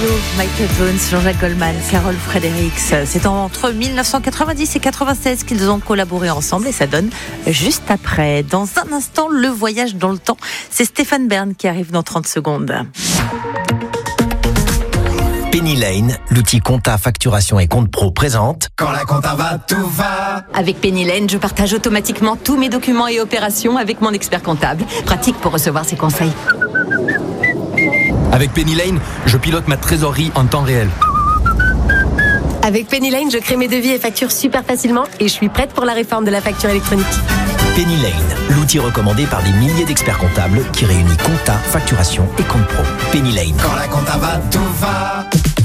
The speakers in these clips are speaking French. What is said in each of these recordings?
Michael Jones, Jean-Jacques Goldman, Carol Fredericks. C'est entre 1990 et 96 qu'ils ont collaboré ensemble et ça donne juste après. Dans un instant, le voyage dans le temps. C'est Stéphane Bern qui arrive dans 30 secondes. Penny Lane, l'outil compta, facturation et compte pro présente. Quand la compta va, tout va. Avec Penny Lane, je partage automatiquement tous mes documents et opérations avec mon expert comptable. Pratique pour recevoir ses conseils. Avec Penny Lane, je pilote ma trésorerie en temps réel. Avec Penny Lane, je crée mes devis et factures super facilement et je suis prête pour la réforme de la facture électronique. Penny Lane, l'outil recommandé par des milliers d'experts comptables qui réunit compta, facturation et compte pro. Penny Lane. Quand la compta va, tout va.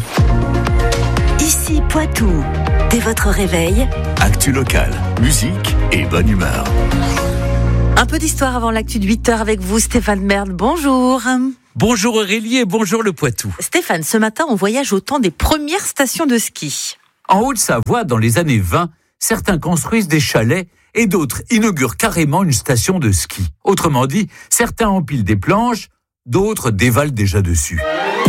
Ici Poitou. Dès votre réveil, actu locale, musique et bonne humeur. Un peu d'histoire avant l'actu de 8h avec vous, Stéphane Bern. Bonjour. Bonjour Aurélie et bonjour le Poitou. Stéphane, ce matin, on voyage au temps des premières stations de ski. En Haute-Savoie, dans les années 20, certains construisent des chalets et d'autres inaugurent carrément une station de ski. Autrement dit, certains empilent des planches, d'autres dévalent déjà dessus.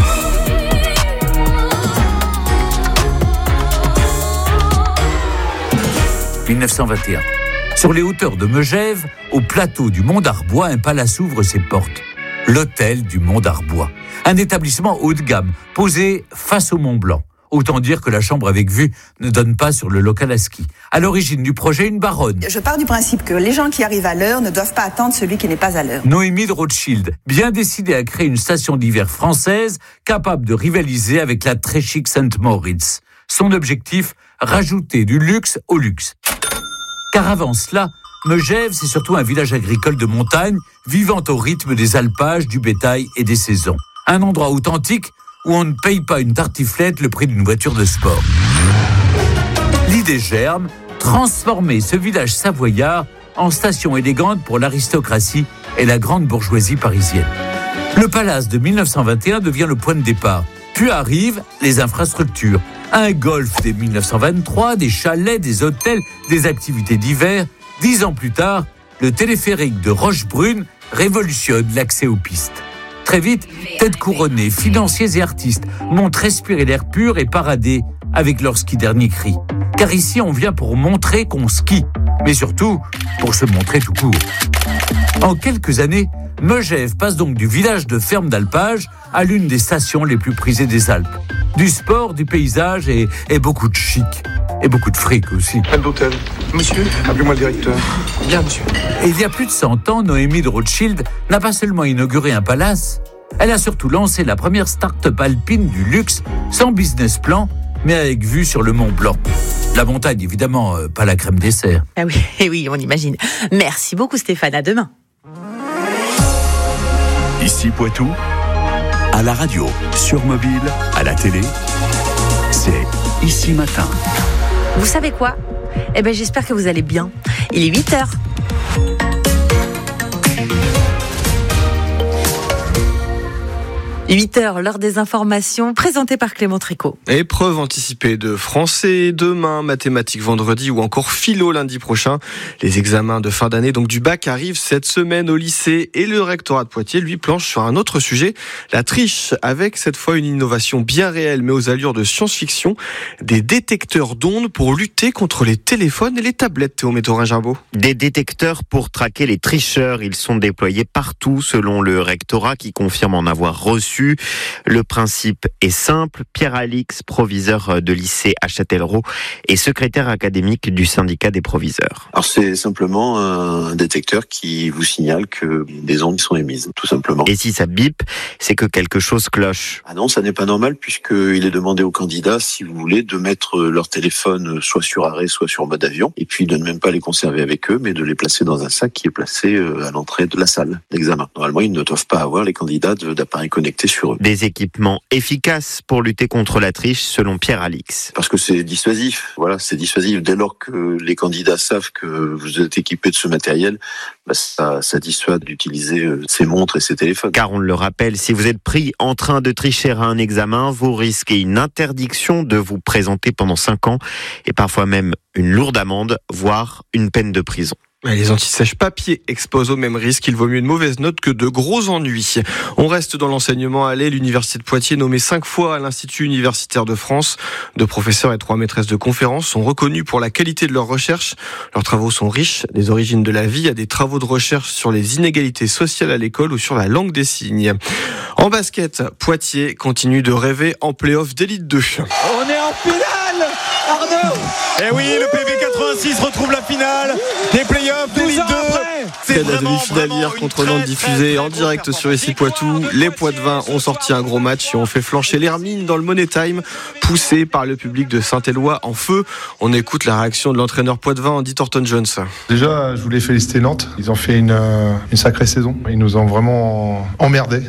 « 1921. Sur les hauteurs de Megève, au plateau du Mont d'Arbois, un palace ouvre ses portes. L'hôtel du Mont d'Arbois. Un établissement haut de gamme, posé face au Mont Blanc. Autant dire que la chambre avec vue ne donne pas sur le local à ski. À l'origine du projet, une baronne. Je pars du principe que les gens qui arrivent à l'heure ne doivent pas attendre celui qui n'est pas à l'heure. Noémie de Rothschild, bien décidée à créer une station d'hiver française capable de rivaliser avec la très chic Saint-Moritz. Son objectif, rajouter du luxe au luxe. Car avant cela, Megève, c'est surtout un village agricole de montagne, vivant au rythme des alpages, du bétail et des saisons. Un endroit authentique où on ne paye pas une tartiflette le prix d'une voiture de sport. L'idée germe, transformer ce village savoyard en station élégante pour l'aristocratie et la grande bourgeoisie parisienne. Le palace de 1921 devient le point de départ. Puis arrivent les infrastructures. Un golf dès 1923, des chalets, des hôtels, des activités d'hiver. 10 ans plus tard, le téléphérique de Rochebrune révolutionne l'accès aux pistes. Très vite, têtes couronnées, financiers et artistes montent respirer l'air pur et parader avec leur ski dernier cri. Car ici, on vient pour montrer qu'on skie, mais surtout pour se montrer tout court. En quelques années, Megève passe donc du village de ferme d'alpage à l'une des stations les plus prisées des Alpes. Du sport, du paysage et beaucoup de chic. Et beaucoup de fric aussi. Pas d'hôtel. Monsieur, appelez-moi le directeur. Bien, monsieur. Et il y a plus de 100 ans, Noémie de Rothschild n'a pas seulement inauguré un palace, elle a surtout lancé la première start-up alpine du luxe, sans business plan, mais avec vue sur le Mont Blanc. La montagne, évidemment, pas la crème dessert. Ah oui, et oui, on imagine. Merci beaucoup Stéphane, à demain. Ici Poitou, à la radio, sur mobile, à la télé, c'est Ici Matin. Vous savez quoi ? Eh bien, j'espère que vous allez bien. Il est 8h. 8h, l'heure des informations, présentée par Clément Tricot. Épreuve anticipée de français demain, mathématiques vendredi ou encore philo lundi prochain. Les examens de fin d'année, donc du bac, arrivent cette semaine au lycée et le rectorat de Poitiers, lui, planche sur un autre sujet, la triche, avec cette fois une innovation bien réelle mais aux allures de science-fiction, des détecteurs d'ondes pour lutter contre les téléphones et les tablettes, Théo Métaurin-Gimbaud. Des détecteurs pour traquer les tricheurs, ils sont déployés partout selon le rectorat qui confirme en avoir reçu. Le principe est simple. Pierre Alix, proviseur de lycée à Châtellerault et secrétaire académique du syndicat des proviseurs. Alors c'est simplement un détecteur qui vous signale que des ondes sont émises, tout simplement. Et si ça bip, c'est que quelque chose cloche. Ah non, ça n'est pas normal puisqu'il est demandé aux candidats, si vous voulez, de mettre leur téléphone soit sur arrêt, soit sur mode avion, et puis de ne même pas les conserver avec eux, mais de les placer dans un sac qui est placé à l'entrée de la salle d'examen. Normalement, ils ne doivent pas avoir, les candidats, d'appareils connectés sur eux. Des équipements efficaces pour lutter contre la triche, selon Pierre Alix. Parce que c'est dissuasif. Voilà, c'est dissuasif. Dès lors que les candidats savent que vous êtes équipés de ce matériel, ça dissuade d'utiliser ces montres et ces téléphones. Car on le rappelle, si vous êtes pris en train de tricher à un examen, vous risquez une interdiction de vous présenter pendant 5 ans et parfois même une lourde amende, voire une peine de prison. Les antisèches papier exposent au même risque. Il vaut mieux une mauvaise note que de gros ennuis. On reste dans l'enseignement à l'Université de Poitiers, nommée 5 fois à l'Institut universitaire de France. 2 professeurs et 3 maîtresses de conférences sont reconnus pour la qualité de leurs recherches. Leurs travaux sont riches, des origines de la vie à des travaux de recherche sur les inégalités sociales à l'école ou sur la langue des signes. En basket, Poitiers continue de rêver en play-off d'élite 2. On est en finale, Arnaud. Eh oui, le PV86 retrouve la finale des playoffs d'élite 2. C'est la demi-finale hier contre Nantes diffusée en direct sur ici Poitou. Les Poitevins ont sorti un gros match et ont fait flancher l'Hermine dans le Money Time, poussé par le public de Saint-Éloi en feu. On écoute la réaction de l'entraîneur poitevin Andy Thornton-Jones. Déjà, je voulais féliciter Nantes. Ils ont fait une sacrée saison. Ils nous ont vraiment emmerdés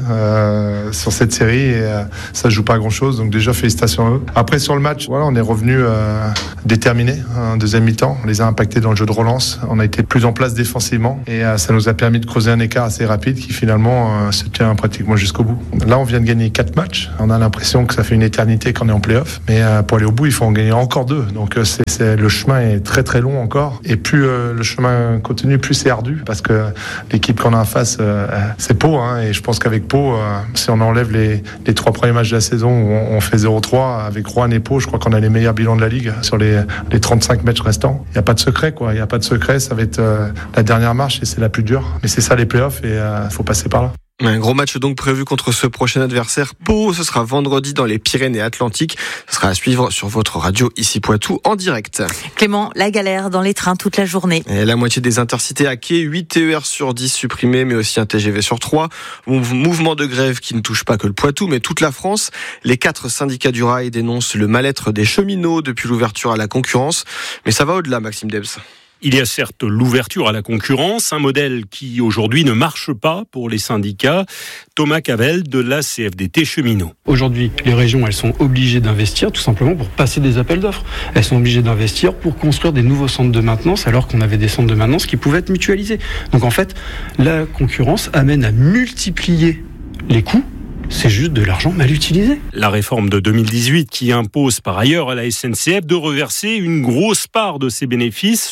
sur cette série et ça ne joue pas à grand-chose. Donc déjà, félicitations à eux. Après, sur le match, voilà, on est revenu déterminés en deuxième mi-temps. On les a impactés dans le jeu de relance. On a été plus en place défensivement et ça nous a permis de creuser un écart assez rapide qui finalement se tient pratiquement jusqu'au bout. Là, on vient de gagner 4 matchs. On a l'impression que ça fait une éternité qu'on est en play-off. Mais pour aller au bout, il faut en gagner encore 2. Donc le chemin est très très long encore. Et plus le chemin continue, plus c'est ardu. Parce que l'équipe qu'on a en face, c'est Pau. Et je pense qu'avec Pau, si on enlève les 3 premiers matchs de la saison où on fait 0-3, avec Roanne et Pau, je crois qu'on a les meilleurs bilans de la Ligue sur les 35 matchs restants. Il n'y a pas de secret, quoi. Il n'y a pas de secret. Ça va être la dernière marche et c'est la plus dure. Mais c'est ça les playoffs et il faut passer par là. Un gros match donc prévu contre ce prochain adversaire, Pau. Ce sera vendredi dans les Pyrénées-Atlantiques. Ce sera à suivre sur votre radio ici Poitou en direct. Clément, la galère dans les trains toute la journée. Et la moitié des intercités à quai, 8 TER sur 10 supprimés, mais aussi un TGV sur 3. Mouvement de grève qui ne touche pas que le Poitou, mais toute la France. Les 4 syndicats du rail dénoncent le mal-être des cheminots depuis l'ouverture à la concurrence. Mais ça va au-delà, Maxime Debs. Il y a certes l'ouverture à la concurrence, un modèle qui aujourd'hui ne marche pas pour les syndicats. Thomas Cavelle de la CFDT Cheminots. Aujourd'hui, les régions, elles sont obligées d'investir tout simplement pour passer des appels d'offres. Elles sont obligées d'investir pour construire des nouveaux centres de maintenance alors qu'on avait des centres de maintenance qui pouvaient être mutualisés. Donc en fait, la concurrence amène à multiplier les coûts. C'est juste de l'argent mal utilisé. La réforme de 2018 qui impose par ailleurs à la SNCF de reverser une grosse part de ses bénéfices,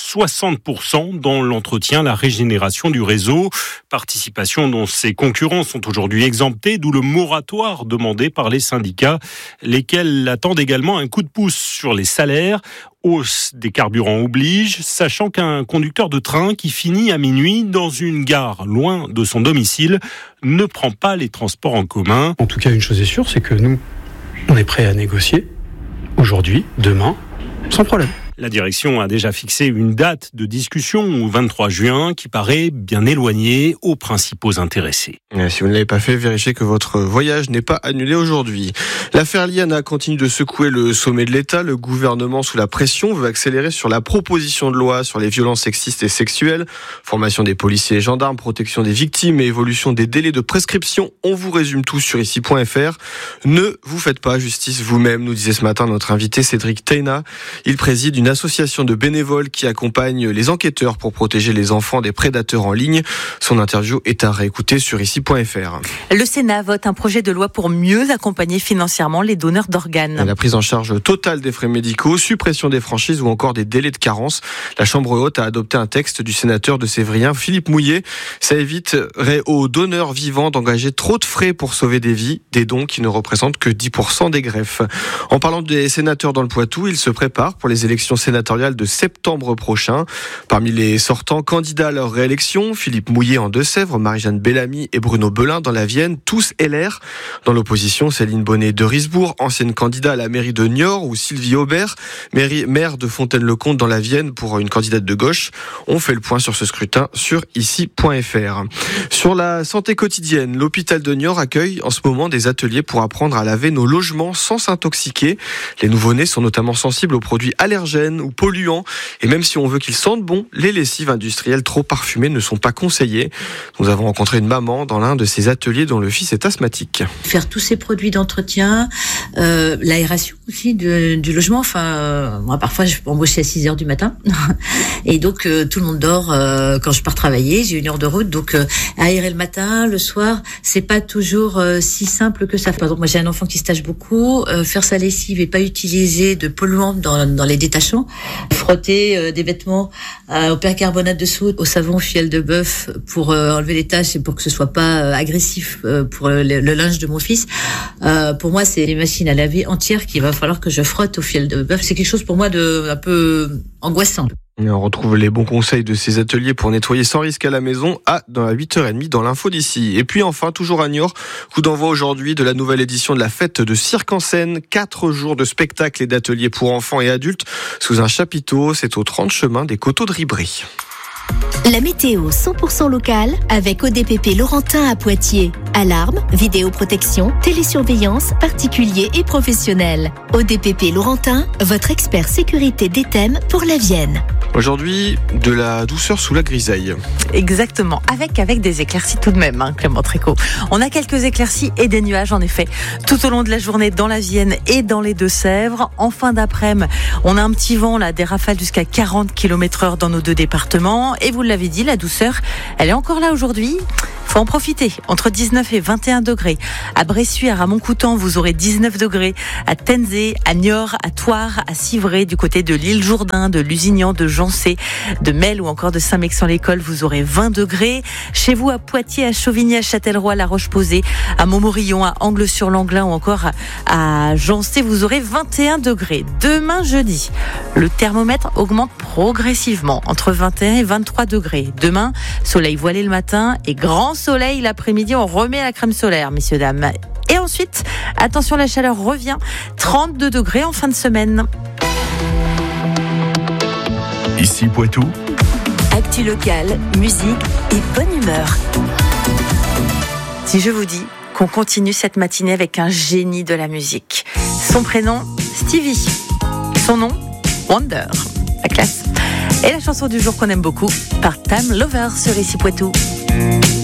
60% dans l'entretien, la régénération du réseau. Participation dont ses concurrents sont aujourd'hui exemptés, d'où le moratoire demandé par les syndicats, lesquels attendent également un coup de pouce sur les salaires. Hausse des carburants oblige, sachant qu'un conducteur de train qui finit à minuit dans une gare loin de son domicile ne prend pas les transports en commun. En tout cas, une chose est sûre, c'est que nous, on est prêts à négocier aujourd'hui, demain, sans problème. La direction a déjà fixé une date de discussion au 23 juin qui paraît bien éloignée aux principaux intéressés. Si vous ne l'avez pas fait, vérifiez que votre voyage n'est pas annulé aujourd'hui. L'affaire Liana continue de secouer le sommet de l'État. Le gouvernement, sous la pression, veut accélérer sur la proposition de loi sur les violences sexistes et sexuelles. Formation des policiers et gendarmes, protection des victimes et évolution des délais de prescription. On vous résume tout sur ici.fr. Ne vous faites pas justice vous-même, nous disait ce matin notre invité Cédric Teina. Il préside une association de bénévoles qui accompagne les enquêteurs pour protéger les enfants des prédateurs en ligne. Son interview est à réécouter sur ici.fr. Le Sénat vote un projet de loi pour mieux accompagner financièrement les donneurs d'organes. La prise en charge totale des frais médicaux, suppression des franchises ou encore des délais de carence. La Chambre haute a adopté un texte du sénateur de Sévrien, Philippe Mouillet. Ça éviterait aux donneurs vivants d'engager trop de frais pour sauver des vies, des dons qui ne représentent que 10% des greffes. En parlant des sénateurs dans le Poitou, ils se préparent pour les élections sénatoriales de septembre prochain. Parmi les sortants candidats à leur réélection, Philippe Mouillet en Deux-Sèvres, Marie-Jeanne Bellamy et Bruno Belin dans la Vienne, tous LR. Dans l'opposition, Céline Bonnet de Risbourg, ancienne candidate à la mairie de Niort, ou Sylvie Aubert, maire de Fontaine-le-Comte dans la Vienne pour une candidate de gauche. On fait le point sur ce scrutin sur ici.fr. Sur la santé quotidienne, l'hôpital de Niort accueille en ce moment des ateliers pour apprendre à laver nos logements sans s'intoxiquer. Les nouveau-nés sont notamment sensibles aux produits allergènes ou polluants. Et même si on veut qu'ils sentent bon, les lessives industrielles trop parfumées ne sont pas conseillées. Nous avons rencontré une maman dans l'un de ces ateliers dont le fils est asthmatique. Faire tous ces produits d'entretien, l'aération aussi du logement. Enfin, moi parfois je peux embaucher à 6h du matin et donc tout le monde dort quand je pars travailler. J'ai 1 heure de route, donc aérer le matin, le soir, c'est pas toujours si simple que ça. Par exemple, moi j'ai un enfant qui se tâche beaucoup, faire sa lessive et pas utiliser de polluants dans les détachants, frotter des vêtements au percarbonate de soude, au savon, au fiel de bœuf pour enlever les taches et pour que ce soit pas agressif pour le linge de mon fils. Pour moi, c'est des machines à laver entières qu'il va falloir que je frotte au fiel de bœuf. C'est quelque chose pour moi de un peu angoissant. Et on retrouve les bons conseils de ces ateliers pour nettoyer sans risque à la maison dans la 8h30 dans l'info d'ici. Et puis enfin, toujours à Niort, coup d'envoi aujourd'hui de la nouvelle édition de la fête de Cirque en Scène. 4 jours de spectacles et d'ateliers pour enfants et adultes sous un chapiteau. C'est au 30 chemin des Coteaux de Ribéry. La météo 100% locale avec ODPP Laurentin à Poitiers. Alarme, vidéoprotection, télésurveillance, particuliers et professionnels. ODPP Laurentin, votre expert sécurité d'Etem pour la Vienne. Aujourd'hui, de la douceur sous la grisaille. Exactement, avec des éclaircies tout de même, Clément Trécot. On a quelques éclaircies et des nuages, en effet, tout au long de la journée dans la Vienne et dans les Deux-Sèvres. En fin d'après-midi, on a un petit vent, là, des rafales jusqu'à 40 km/h dans nos 2 départements. Et vous l'avez dit, la douceur, elle est encore là aujourd'hui. Faut en profiter. Entre 19 et 21 degrés. À Bressuire, à Montcoutan, vous aurez 19 degrés. À Tenzé, à Niort, à Thouars, à Civray, du côté de l'île Jourdain, de Lusignan, de Jancé, de Melle ou encore de Saint-Mexan-l'École, vous aurez 20 degrés. Chez vous, à Poitiers, à Chauvigny, à Châtellerault, à La Roche-Posay, à Montmorillon, à Angles-sur-Langlin ou encore à Jancé, vous aurez 21 degrés. Demain, jeudi, le thermomètre augmente progressivement entre 21 et 23 degrés. Demain, soleil voilé le matin et grand soleil l'après-midi. On remet la crème solaire, messieurs, dames. Et ensuite, attention, la chaleur revient. 32 degrés en fin de semaine. Ici Poitou. Actu locale, musique et bonne humeur. Si je vous dis qu'on continue cette matinée avec un génie de la musique. Son prénom, Stevie. Son nom, Wonder. La classe. Et la chanson du jour qu'on aime beaucoup, Part-Time Lover sur Ici Poitou.